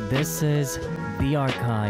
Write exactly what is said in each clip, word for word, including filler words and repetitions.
This is The Archive.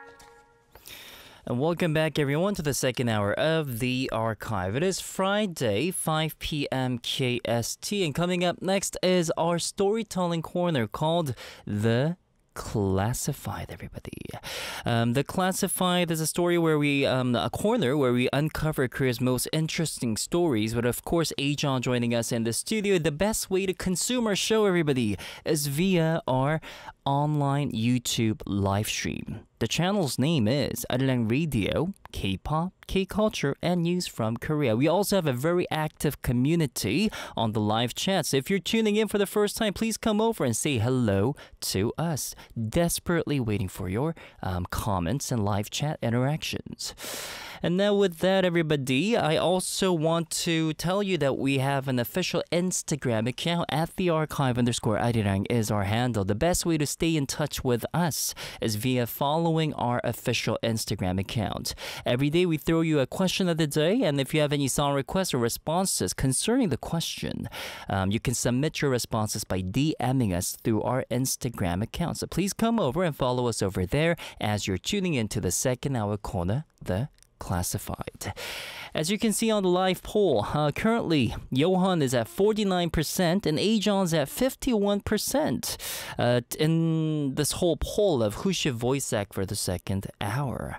And welcome back, everyone, to the second hour of The Archive. It is Friday, five p.m. K S T, and coming up next is our storytelling corner called The Classified, everybody. Um, the Classified is a story where we, um, a corner where we uncover Korea's most interesting stories. But of course, Ajon joining us in the studio. The best way to consume our show, everybody, is via our online YouTube live stream. The channel's name is Arirang Radio, K-pop, K-culture, and news from Korea. We also have a very active community on the live chat. So if you're tuning in for the first time, please come over and say hello to us. Desperately waiting for your um, comments and live chat interactions. And now with that, everybody, I also want to tell you that we have an official Instagram account at the archive underscore Arirang is our handle. The best way to stay in touch with us is via following our official Instagram account. Every day we throw you a question of the day, and if you have any song requests or responses concerning the question, um, you can submit your responses by DMing us through our Instagram account. So please come over and follow us over there as you're tuning into the second hour corner, The Classified. As you can see on the live poll, uh, currently Johan is at forty-nine percent and Ajon's at fifty-one percent uh, in this whole poll of who should voice act for the second hour.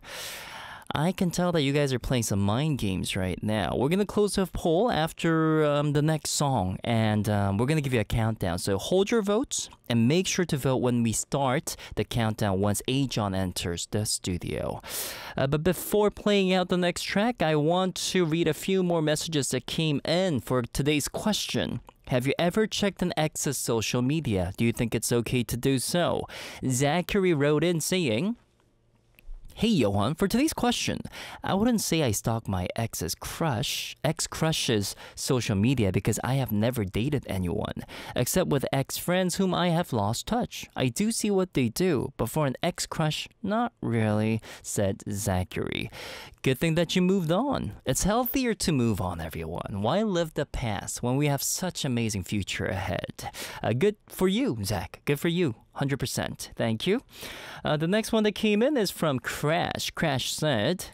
I can tell that you guys are playing some mind games right now. We're going to close the poll after um, the next song, and um, we're going to give you a countdown. So hold your votes and make sure to vote when we start the countdown once Ajon enters the studio. Uh, but before playing out the next track, I want to read a few more messages that came in for today's question. Have you ever checked an ex's social media? Do you think it's okay to do so? Zachary wrote in saying, "Hey Johan, for today's question, I wouldn't say I stalk my ex's crush, ex-crush's social media because I have never dated anyone, except with ex-friends whom I have lost touch. I do see what they do, but for an ex-crush, not really," said Zachary. Good thing that you moved on. It's healthier to move on, everyone. Why live the past when we have such amazing future ahead? Uh, good for you, Zach. Good for you. one hundred percent. Thank you. Uh, the next one that came in is from Crash. Crash said,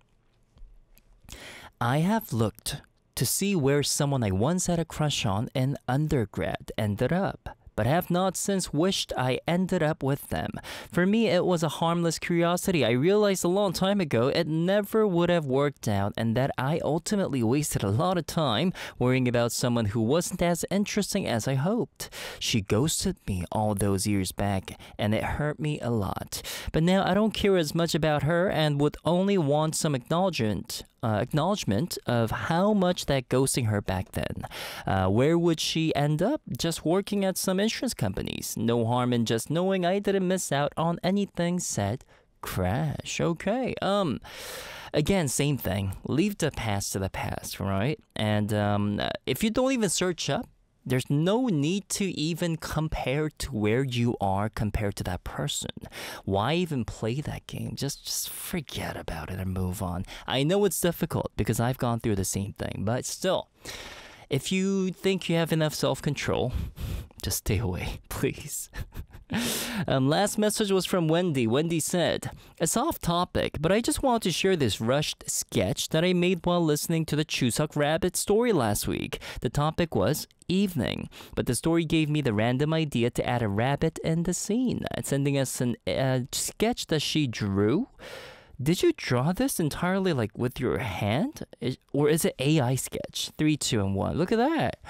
"I have looked to see where someone I once had a crush on in undergrad ended up, but have not since wished I ended up with them. For me, it was a harmless curiosity. I realized a long time ago it never would have worked out and that I ultimately wasted a lot of time worrying about someone who wasn't as interesting as I hoped. She ghosted me all those years back and it hurt me a lot. But now I don't care as much about her and would only want some acknowledgement Uh, acknowledgement of how much that ghosting her back then. Uh, where would she end up? Just working at some insurance companies. No harm in just knowing I didn't miss out on anything," said Crash. Okay. Um. Again, same thing. Leave the past to the past, right? And um, if you don't even search up, there's no need to even compare to where you are compared to that person. Why even play that game? Just just forget about it and move on. I know it's difficult because I've gone through the same thing, but still, if you think you have enough self-control, just stay away, please. um, last message was from Wendy. Wendy said, "It's off topic, but I just want to share this rushed sketch that I made while listening to the Chuseok Rabbit story last week. The topic was evening, but the story gave me the random idea to add a rabbit in the scene. Sending us a uh, sketch that she drew. Did you draw this entirely like with your hand? Is, or is it A I sketch? Three, two, and one. Look at that.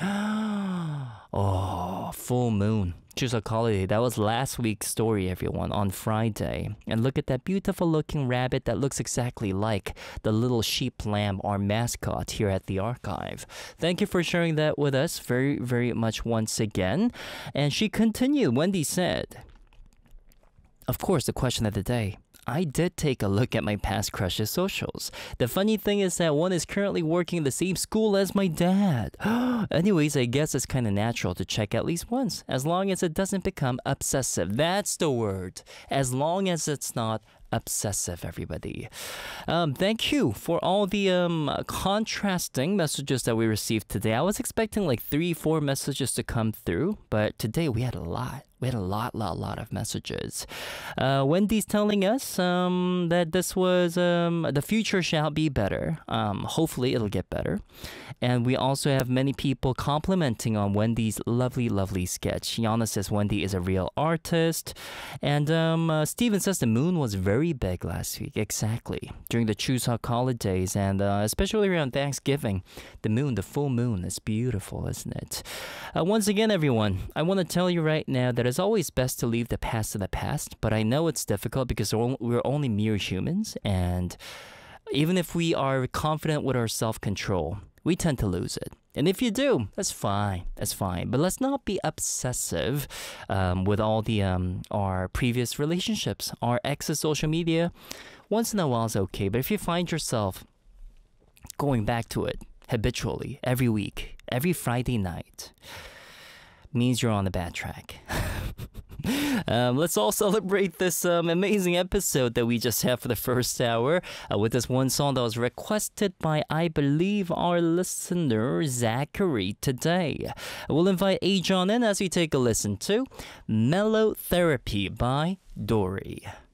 Oh, full moon. Chuseok holiday. That was last week's story, everyone, on Friday. And look at that beautiful looking rabbit that looks exactly like the little sheep lamb, our mascot here at the archive. Thank you for sharing that with us very, very much once again." And she continued. Wendy said, "Of course, the question of the day. I did take a look at my past crush's socials. The funny thing is that one is currently working in the same school as my dad. Anyways, I guess it's kind of natural to check at least once, as long as it doesn't become obsessive." That's the word. As long as it's not obsessive, everybody. Um, thank you for all the um, contrasting messages that we received today. I was expecting like three, four messages to come through, but today we had a lot. We had a lot, lot, lot of messages. Uh, Wendy's telling us um, that this was um, the future shall be better. Um, hopefully, it'll get better. And we also have many people complimenting on Wendy's lovely, lovely sketch. Yana says Wendy is a real artist. And um, uh, Steven says the moon was very big last week. Exactly. During the Chuseok holidays and uh, especially around Thanksgiving. The moon, the full moon, is beautiful, isn't it? Uh, once again, everyone, I want to tell you right now that it's always best to leave the past to the past. But I know it's difficult because we're only mere humans. And even if we are confident with our self-control, we tend to lose it. And if you do, that's fine. That's fine. But let's not be obsessive um, with all the um, our previous relationships, our ex's social media. Once in a while is okay. But if you find yourself going back to it habitually, every week, every Friday night, means you're on the bad track. Um, let's all celebrate this um, amazing episode that we just had for the first hour uh, with this one song that was requested by, I believe, our listener, Zachary, today. We'll invite Ajon in as we take a listen to Mellow Therapy by Dory.